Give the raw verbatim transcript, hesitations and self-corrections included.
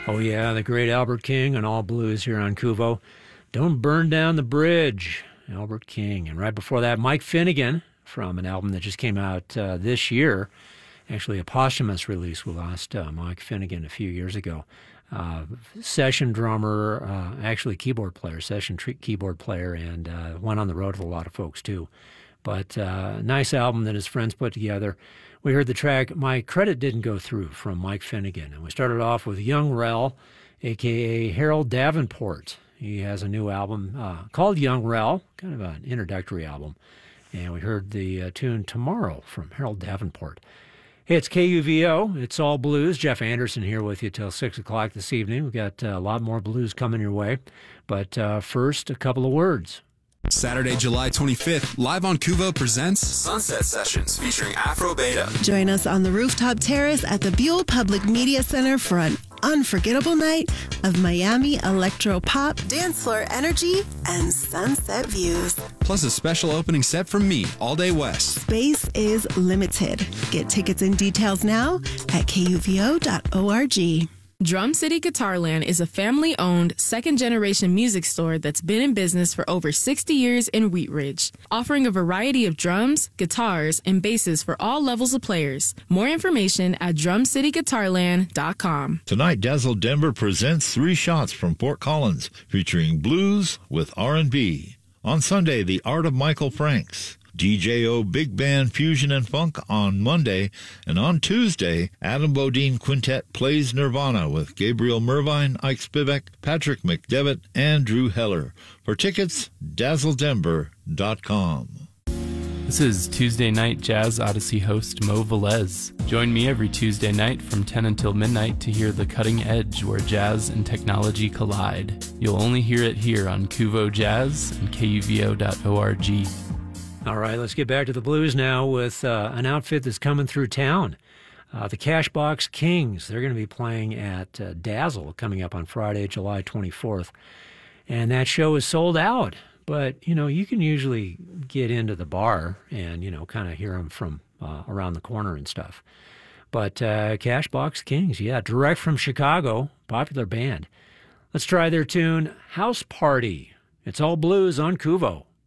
Oh, yeah, the great Albert King and All Blues here on Kuvo. Don't Burn Down the Bridge, Albert King. And right before that, Mike Finnegan from an album that just came out uh, this year, actually a posthumous release. We lost uh, Mike Finnegan a few years ago. Uh, session drummer, uh, actually keyboard player, session tre- keyboard player, and uh, went on the road with a lot of folks too. But uh, nice album that his friends put together. We heard the track My Credit Didn't Go Through from Mike Finnegan. And we started off with Young Rel, a k a. Harold Davenport. He has a new album uh, called Young Rel, kind of an introductory album. And we heard the uh, tune Tomorrow from Harold Davenport. Hey, it's K U V O. It's All Blues. Jeff Anderson here with you till six o'clock this evening. We've got uh, a lot more blues coming your way. But uh, first, a couple of words. Saturday, July twenty-fifth, Live on Kuvo presents Sunset Sessions featuring Afro Beta. Join us on the rooftop terrace at the Buell Public Media Center for an unforgettable night of Miami electro pop, dance floor energy, and sunset views. Plus a special opening set from me, All Day West. Space is limited. Get tickets and details now at K U V O dot org. Drum City Guitarland is a family-owned, second-generation music store that's been in business for over sixty years in Wheat Ridge, offering a variety of drums, guitars, and basses for all levels of players. More information at drum city guitarland dot com. Tonight, Dazzle Denver presents Three Shots from Fort Collins, featuring blues with R and B. On Sunday, The Art of Michael Franks. D J O Big Band Fusion and Funk on Monday, and on Tuesday, Adam Bodine Quintet plays Nirvana with Gabriel Mervine, Ike Spivak, Patrick McDevitt, and Drew Heller. For tickets, dazzle denver dot com. This is Tuesday Night Jazz Odyssey host Mo Velez. Join me every Tuesday night from ten until midnight to hear the cutting edge where jazz and technology collide. You'll only hear it here on Kuvo Jazz and K U V O dot org. All right, let's get back to the blues now with uh, an outfit that's coming through town. Uh, the Cashbox Kings. They're going to be playing at uh, Dazzle coming up on Friday, July twenty-fourth. And that show is sold out. But, you know, you can usually get into the bar and, you know, kind of hear them from uh, around the corner and stuff. But uh, Cashbox Kings, yeah, direct from Chicago, popular band. Let's try their tune, House Party. It's All Blues on Kuvo.